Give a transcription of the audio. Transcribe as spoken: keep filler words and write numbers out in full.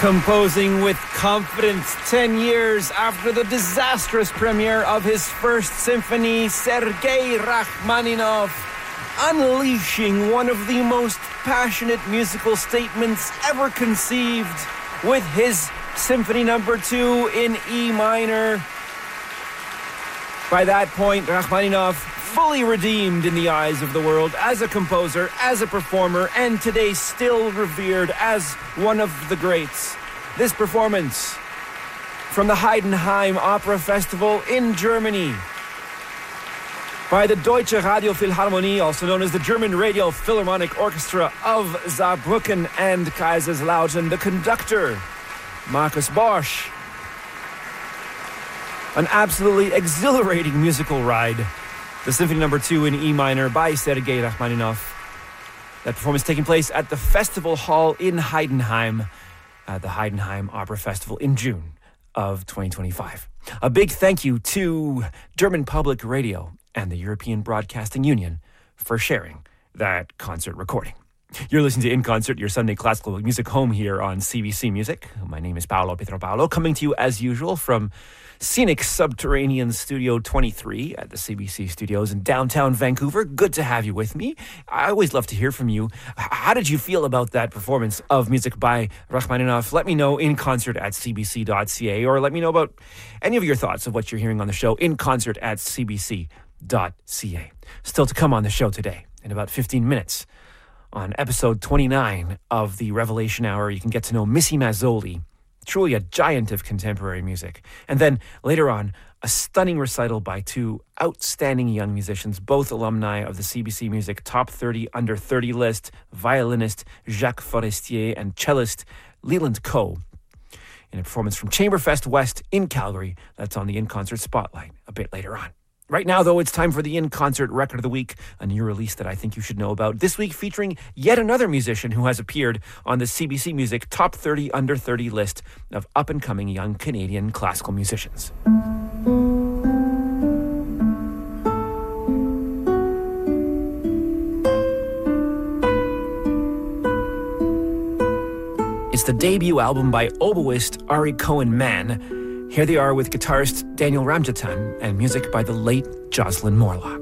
Composing with confidence ten years after the disastrous premiere of his first symphony, Sergei Rachmaninoff, unleashing one of the most passionate musical statements ever conceived with his Symphony Number Two in E minor. By that point, Rachmaninoff fully redeemed in the eyes of the world as a composer, as a performer, and today still revered as one of the greats. This performance from the Heidenheim Opera Festival in Germany by the Deutsche Radio Philharmonie, also known as the German Radio Philharmonic Orchestra of Saarbrücken and Kaiserslautern, the conductor, Markus Borsch. An absolutely exhilarating musical ride. The Symphony Number Two in E minor by Sergei Rachmaninoff. That performance taking place at the Festival Hall in Heidenheim, at the Heidenheim Opera Festival in June of twenty twenty-five. A big thank you to German Public Radio and the European Broadcasting Union for sharing that concert recording. You're listening to In Concert, your Sunday classical music home here on C B C Music. My name is Paolo Pietropalo, coming to you as usual from scenic subterranean Studio twenty-three at the C B C studios in downtown Vancouver. Good to have you with me. I always love to hear from you. How did you feel about that performance of music by Rachmaninoff? Let me know in concert at c b c dot c a, or let me know about any of your thoughts of what you're hearing on the show in concert at c b c dot c a. Still to come on the show today in about fifteen minutes. On episode twenty-nine of the Revelation Hour, you can get to know Missy Mazzoli, truly a giant of contemporary music. And then later on, a stunning recital by two outstanding young musicians, both alumni of the C B C Music Top thirty Under thirty list, violinist Jacques Forestier and cellist Leland Coe, in a performance from Chamberfest West in Calgary. That's on the In Concert Spotlight a bit later on. Right now, though, it's time for the In Concert Record of the Week, a new release that I think you should know about. This week featuring yet another musician who has appeared on the C B C Music Top thirty Under thirty list of up-and-coming young Canadian classical musicians. It's the debut album by oboist Ari Cohen-Mann. Here they are with guitarist Daniel Ramjatan and music by the late Jocelyn Morlock.